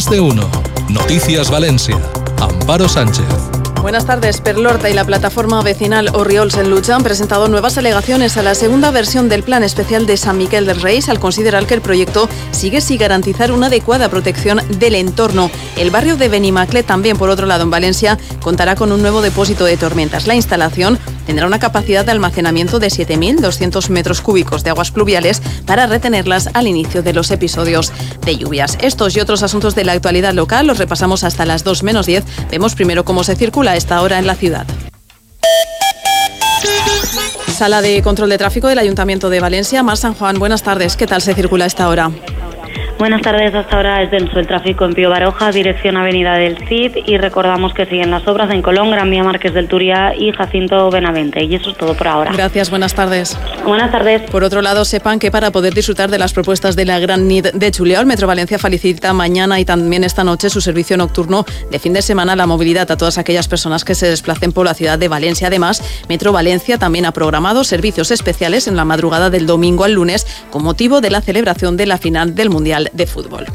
Más de uno. Noticias Valencia. Amparo Sánchez. Buenas tardes. Perlorta y la plataforma vecinal Orriols en Lucha han presentado nuevas alegaciones a la segunda versión del Plan Especial de Sant Miquel dels Reis al considerar que el proyecto sigue sin garantizar una adecuada protección del entorno. El barrio de Benimaclet, también por otro lado en Valencia, contará con un nuevo depósito de tormentas. La instalación tendrá una capacidad de almacenamiento de 7.200 metros cúbicos de aguas pluviales para retenerlas al inicio de los episodios de lluvias. Estos y otros asuntos de la actualidad local los repasamos hasta las 2:10. Vemos primero cómo se circula a esta hora en la ciudad. Sala de control de tráfico del Ayuntamiento de Valencia. Mar San Juan, buenas tardes. ¿Qué tal se circula a esta hora? Buenas tardes, hasta ahora es denso el tráfico en Pío Baroja, dirección Avenida del Cid, y recordamos que siguen las obras en Colón, Gran Vía Márquez del Turia y Jacinto Benavente. Y eso es todo por ahora. Gracias, buenas tardes. Buenas tardes. Por otro lado, sepan que para poder disfrutar de las propuestas de la Gran Nit de Juliol, Metro Valencia felicita mañana y también esta noche su servicio nocturno de fin de semana, la movilidad a todas aquellas personas que se desplacen por la ciudad de Valencia. Además, Metro Valencia también ha programado servicios especiales en la madrugada del domingo al lunes con motivo de la celebración de la final del Mundial de Fútbol.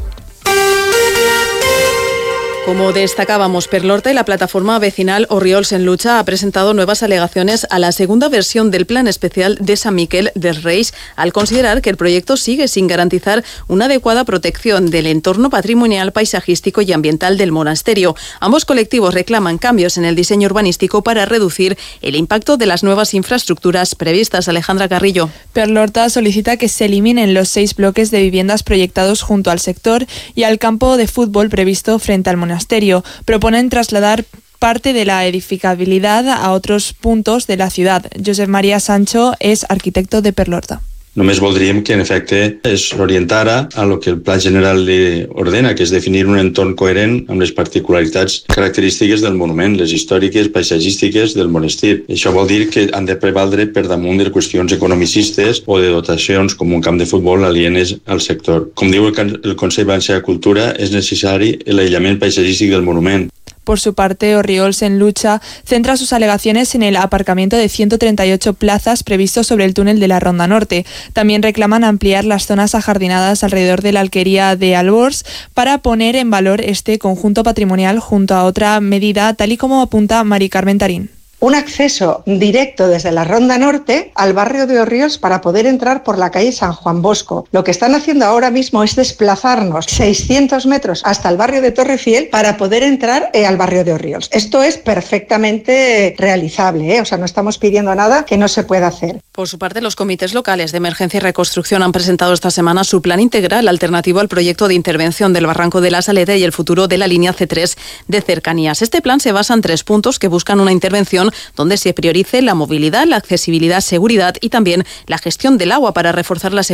Como destacábamos, Perlorta y la plataforma vecinal Orriols en Lucha ha presentado nuevas alegaciones a la segunda versión del Plan Especial de Sant Miquel dels Reis al considerar que el proyecto sigue sin garantizar una adecuada protección del entorno patrimonial, paisajístico y ambiental del monasterio. Ambos colectivos reclaman cambios en el diseño urbanístico para reducir el impacto de las nuevas infraestructuras previstas. Alejandra Carrillo. Perlorta solicita que se eliminen los 6 bloques de viviendas proyectados junto al sector y al campo de fútbol previsto frente al monasterio. Proponen trasladar parte de la edificabilidad a otros puntos de la ciudad. Josep María Sancho és arquitecto de Perlorta. Només voldríem que, en efecte, es orientara a lo que el Pla General li ordena, que és definir un entorn coherent amb les particularitats característiques del monument, les històriques, paisatgístiques del monestir. Això vol dir que han de prevaldre per damunt de qüestions economicistes o de dotacions com un camp de futbol alienes al sector. Com diu el Consell Valencià de Cultura, és necessari l'aïllament paisatgístic del monument. Por su parte, Orriols en Lucha centra sus alegaciones en el aparcamiento de 138 plazas previsto sobre el túnel de la Ronda Norte. También reclaman ampliar las zonas ajardinadas alrededor de la alquería de Albors para poner en valor este conjunto patrimonial junto a otra medida, tal y como apunta Mari Carmen Tarín. Un acceso directo desde la Ronda Norte al barrio de Orriols para poder entrar por la calle San Juan Bosco. Lo que están haciendo ahora mismo es desplazarnos 600 metros hasta el barrio de Torrefiel para poder entrar al barrio de Orriols. Esto es perfectamente realizable, o sea, no estamos pidiendo nada que no se pueda hacer. Por su parte, los comités locales de emergencia y reconstrucción han presentado esta semana su plan integral alternativo al proyecto de intervención del Barranco de la Saleta y el futuro de la línea C3 de cercanías. Este plan se basa en 3 puntos que buscan una intervención donde se priorice la movilidad, la accesibilidad, seguridad y también la gestión del agua para reforzar la seguridad